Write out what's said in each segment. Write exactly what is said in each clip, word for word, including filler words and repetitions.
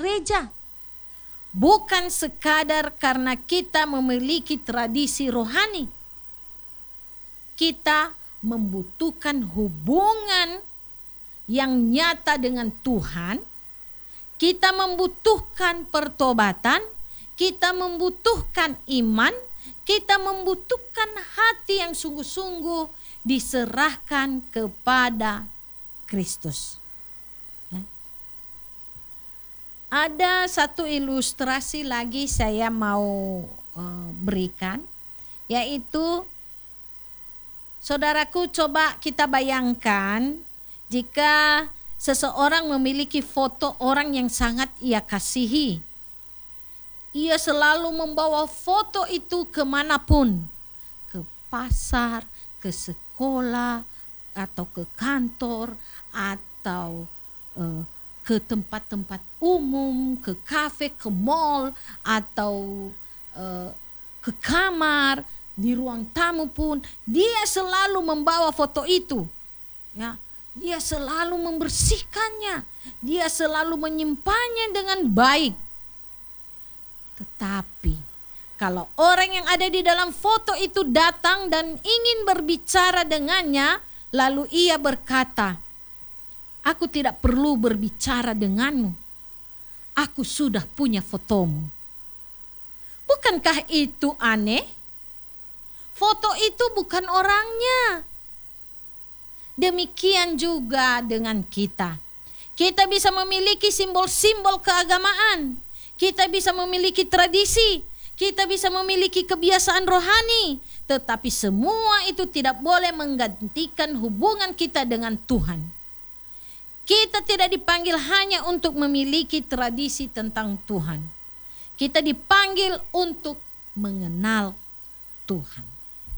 gereja. Bukan sekadar karena kita memiliki tradisi rohani. Kita membutuhkan hubungan yang nyata dengan Tuhan. Kita membutuhkan pertobatan. Kita membutuhkan iman. Kita membutuhkan hati yang sungguh-sungguh diserahkan kepada Kristus. Ada satu ilustrasi lagi saya mau uh, berikan, yaitu saudaraku, coba kita bayangkan jika seseorang memiliki foto orang yang sangat ia kasihi. Ia selalu membawa foto itu kemanapun, ke pasar, ke sekolah, atau ke kantor, atau uh, ke tempat-tempat umum, ke kafe, ke mall, atau uh, ke kamar, di ruang tamu pun, dia selalu membawa foto itu. Ya, dia selalu membersihkannya, dia selalu menyimpannya dengan baik. Tetapi kalau orang yang ada di dalam foto itu datang dan ingin berbicara dengannya, lalu ia berkata, "Aku tidak perlu berbicara denganmu. Aku sudah punya fotomu." Bukankah itu aneh? Foto itu bukan orangnya. Demikian juga dengan kita. Kita bisa memiliki simbol-simbol keagamaan. Kita bisa memiliki tradisi. Kita bisa memiliki kebiasaan rohani. Tetapi semua itu tidak boleh menggantikan hubungan kita dengan Tuhan. Kita tidak dipanggil hanya untuk memiliki tradisi tentang Tuhan. Kita dipanggil untuk mengenal Tuhan.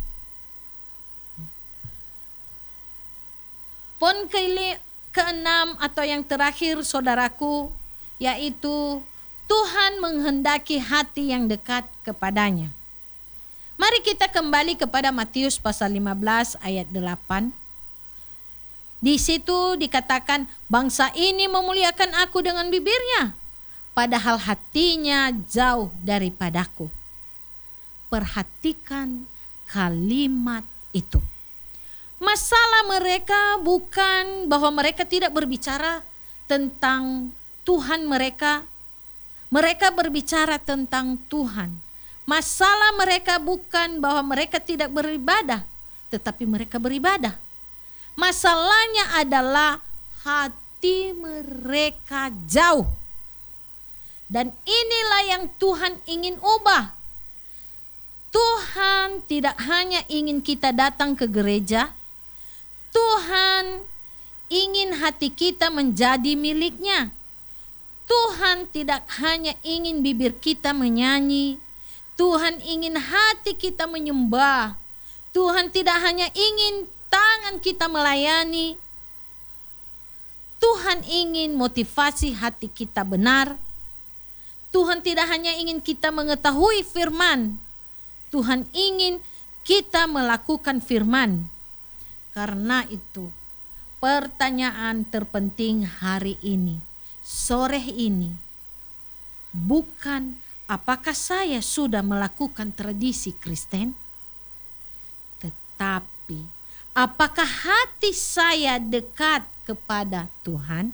Poin keenam atau yang terakhir saudaraku, yaitu Tuhan menghendaki hati yang dekat kepadanya. Mari kita kembali kepada Matius pasal lima belas ayat delapan. Di situ dikatakan, bangsa ini memuliakan aku dengan bibirnya, padahal hatinya jauh daripadaku. Perhatikan kalimat itu. Masalah mereka bukan bahwa mereka tidak berbicara tentang Tuhan mereka. Mereka berbicara tentang Tuhan. Masalah mereka bukan bahwa mereka tidak beribadah, tetapi mereka beribadah. Masalahnya adalah hati mereka jauh. Dan inilah yang Tuhan ingin ubah. Tuhan tidak hanya ingin kita datang ke gereja. Tuhan ingin hati kita menjadi miliknya. Tuhan tidak hanya ingin bibir kita menyanyi. Tuhan ingin hati kita menyembah. Tuhan tidak hanya ingin tangan kita melayani. Tuhan ingin motivasi hati kita benar. Tuhan tidak hanya ingin kita mengetahui firman. Tuhan ingin kita melakukan firman. Karena itu, pertanyaan terpenting hari ini, sore ini, bukan apakah saya sudah melakukan tradisi Kristen, tetapi apakah hati saya dekat kepada Tuhan?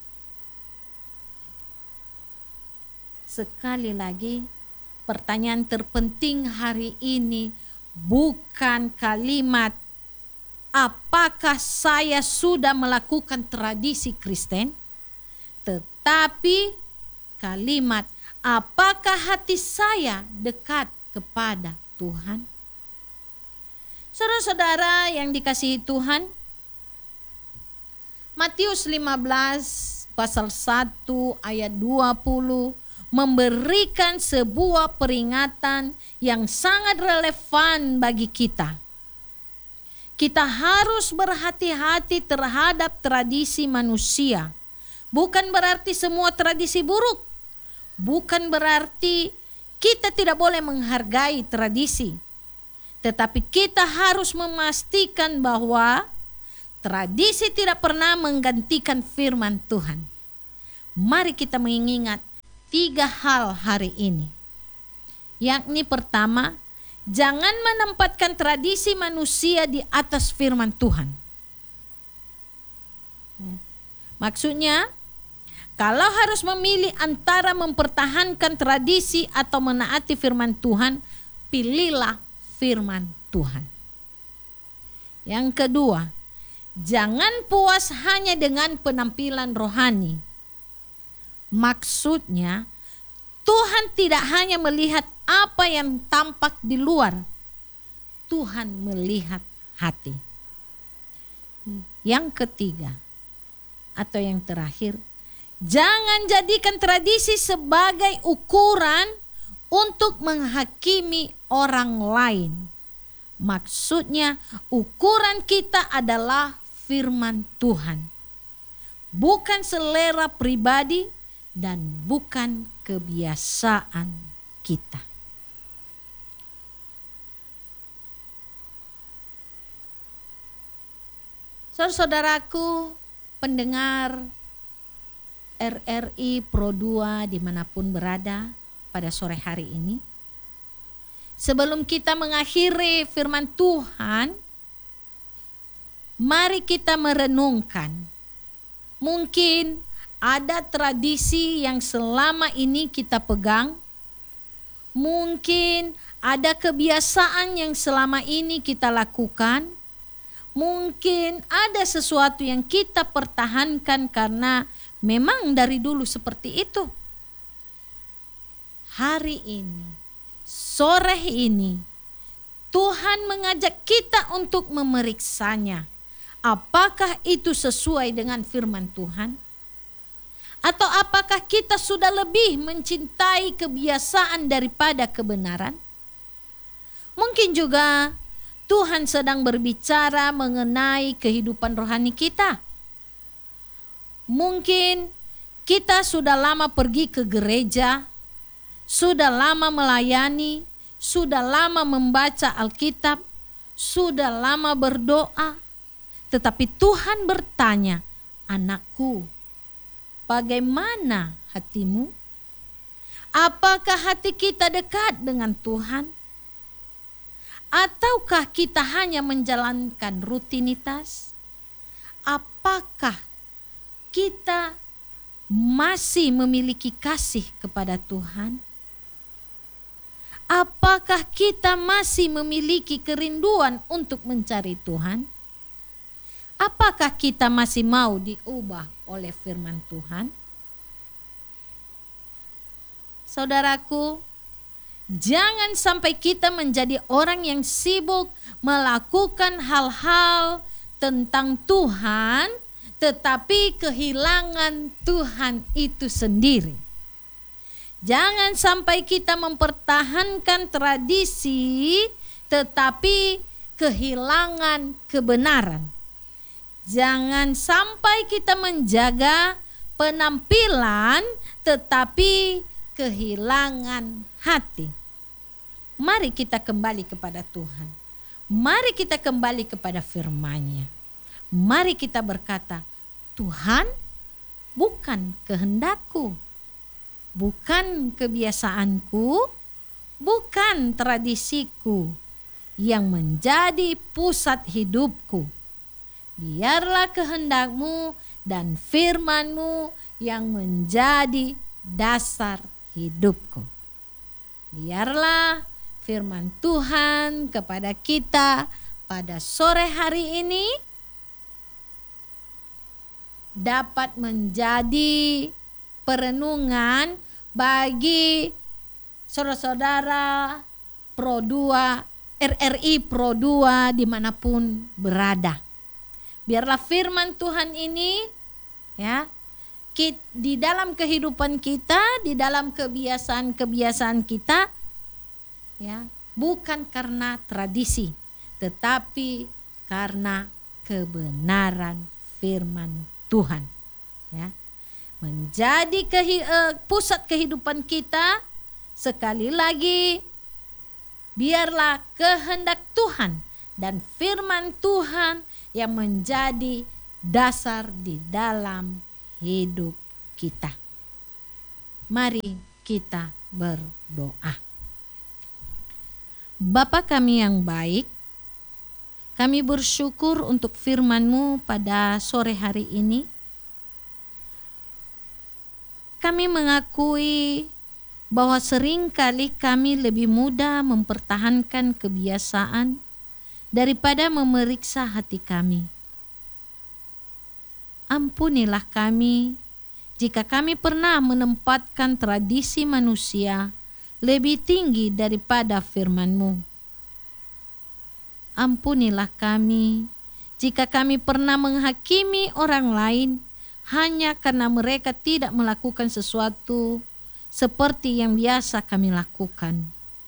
Sekali lagi, pertanyaan terpenting hari ini bukan kalimat apakah saya sudah melakukan tradisi Kristen, tetapi kalimat apakah hati saya dekat kepada Tuhan? Saudara-saudara yang dikasihi Tuhan, Matius lima belas pasal satu ayat dua puluh memberikan sebuah peringatan yang sangat relevan bagi kita. Kita harus berhati-hati terhadap tradisi manusia. Bukan berarti semua tradisi buruk. Bukan berarti kita tidak boleh menghargai tradisi. Tetapi kita harus memastikan bahwa tradisi tidak pernah menggantikan firman Tuhan. Mari kita mengingat tiga hal hari ini. Yakni pertama, jangan menempatkan tradisi manusia di atas firman Tuhan. Maksudnya, kalau harus memilih antara mempertahankan tradisi atau menaati firman Tuhan, pilihlah firman Tuhan. Yang kedua, jangan puas hanya dengan penampilan rohani. Maksudnya, Tuhan tidak hanya melihat apa yang tampak di luar, Tuhan melihat hati. Yang ketiga, atau yang terakhir, jangan jadikan tradisi sebagai ukuran untuk menghakimi orang lain. Maksudnya, ukuran kita adalah firman Tuhan, bukan selera pribadi dan bukan kebiasaan kita. Saudara-saudaraku, pendengar R R I Pro dua dimanapun berada pada sore hari ini, sebelum kita mengakhiri firman Tuhan, mari kita merenungkan. Mungkin ada tradisi yang selama ini kita pegang, mungkin ada kebiasaan yang selama ini kita lakukan, mungkin ada sesuatu yang kita pertahankan karena memang dari dulu seperti itu. Hari ini, sore ini, Tuhan mengajak kita untuk memeriksanya. Apakah itu sesuai dengan firman Tuhan? Atau apakah kita sudah lebih mencintai kebiasaan daripada kebenaran? Mungkin juga Tuhan sedang berbicara mengenai kehidupan rohani kita. Mungkin kita sudah lama pergi ke gereja, sudah lama melayani, sudah lama membaca Alkitab, sudah lama berdoa. Tetapi Tuhan bertanya, anakku, bagaimana hatimu? Apakah hati kita dekat dengan Tuhan? Ataukah kita hanya menjalankan rutinitas? Apakah kita masih memiliki kasih kepada Tuhan? Apakah kita masih memiliki kerinduan untuk mencari Tuhan? Apakah kita masih mau diubah oleh firman Tuhan? Saudaraku, jangan sampai kita menjadi orang yang sibuk melakukan hal-hal tentang Tuhan, tetapi kehilangan Tuhan itu sendiri. Jangan sampai kita mempertahankan tradisi, tetapi kehilangan kebenaran. Jangan sampai kita menjaga penampilan tetapi kehilangan hati. Mari kita kembali kepada Tuhan. Mari kita kembali kepada firman-Nya. Mari kita berkata, Tuhan, bukan kehendakku, bukan kebiasaanku, bukan tradisiku yang menjadi pusat hidupku. Biarlah kehendak-Mu dan firman-Mu yang menjadi dasar hidupku. Biarlah firman Tuhan kepada kita pada sore hari ini dapat menjadi perenungan bagi saudara-saudara Pro dua, R R I Pro dua dimanapun berada. Biarlah firman Tuhan ini ya di dalam kehidupan kita, di dalam kebiasaan-kebiasaan kita ya, bukan karena tradisi, tetapi karena kebenaran firman Tuhan ya. Menjadi kehi, uh, pusat kehidupan kita. Sekali lagi, biarlah kehendak Tuhan dan firman Tuhan yang menjadi dasar di dalam hidup kita. Mari kita berdoa. Bapa kami yang baik, kami bersyukur untuk firman-Mu pada sore hari ini. Kami mengakui bahwa seringkali kami lebih mudah mempertahankan kebiasaan daripada memeriksa hati kami. Ampunilah kami jika kami pernah menempatkan tradisi manusia lebih tinggi daripada firman-Mu. Ampunilah kami jika kami pernah menghakimi orang lain hanya karena mereka tidak melakukan sesuatu seperti yang biasa kami lakukan.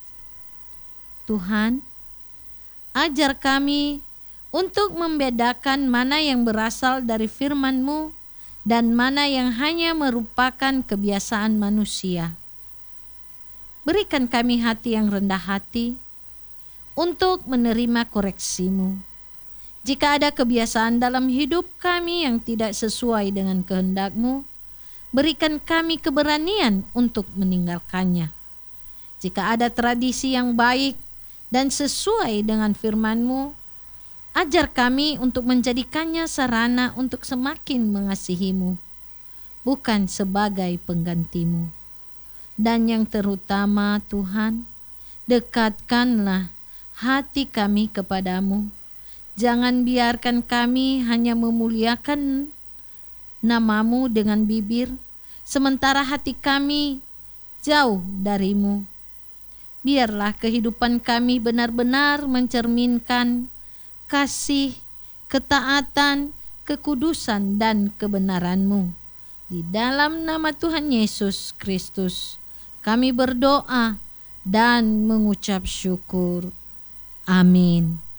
Tuhan, ajar kami untuk membedakan mana yang berasal dari firman-Mu dan mana yang hanya merupakan kebiasaan manusia. Berikan kami hati yang rendah hati untuk menerima koreksi-Mu. Jika ada kebiasaan dalam hidup kami yang tidak sesuai dengan kehendak-Mu, berikan kami keberanian untuk meninggalkannya. Jika ada tradisi yang baik dan sesuai dengan firman-Mu, ajar kami untuk menjadikannya sarana untuk semakin mengasihi-Mu, bukan sebagai pengganti-Mu. Dan yang terutama Tuhan, dekatkanlah hati kami kepadamu. Jangan biarkan kami hanya memuliakan nama-Mu dengan bibir, sementara hati kami jauh dari-Mu. Biarlah kehidupan kami benar-benar mencerminkan kasih, ketaatan, kekudusan, dan kebenaran-Mu. Di dalam nama Tuhan Yesus Kristus, kami berdoa dan mengucap syukur. Amin.